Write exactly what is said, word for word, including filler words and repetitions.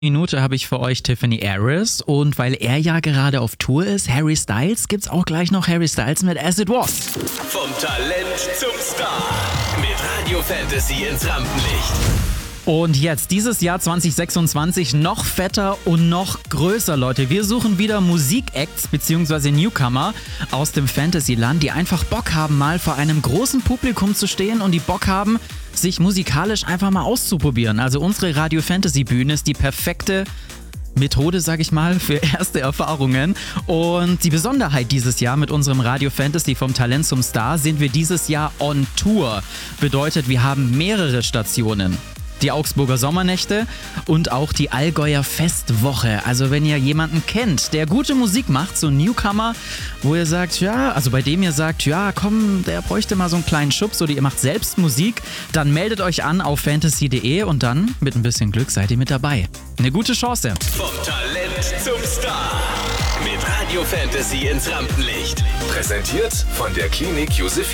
Minute habe ich für euch Tiffany Harris und weil er ja gerade auf Tour ist, Harry Styles, gibt's auch gleich noch Harry Styles mit As It Was. Vom Talent zum Star mit Radio Fantasy ins Rampenlicht. Und jetzt, dieses Jahr zwanzig sechsundzwanzig, noch fetter und noch größer, Leute. Wir suchen wieder Musikacts bzw. Newcomer aus dem Fantasyland, die einfach Bock haben, mal vor einem großen Publikum zu stehen und die Bock haben, sich musikalisch einfach mal auszuprobieren. Also unsere Radio Fantasy Bühne ist die perfekte Methode, sag ich mal, für erste Erfahrungen. Und die Besonderheit dieses Jahr mit unserem Radio Fantasy vom Talent zum Star sind wir dieses Jahr on Tour. Bedeutet, wir haben mehrere Stationen. Die Augsburger Sommernächte und auch die Allgäuer Festwoche. Also wenn ihr jemanden kennt, der gute Musik macht, so ein Newcomer, wo ihr sagt, ja, also bei dem ihr sagt, ja komm, der bräuchte mal so einen kleinen Schubs oder ihr macht selbst Musik, dann meldet euch an auf fantasy punkt de und dann, mit ein bisschen Glück, seid ihr mit dabei. Eine gute Chance. Vom Talent zum Star mit Radio Fantasy ins Rampenlicht. Präsentiert von der Klinik Josephine.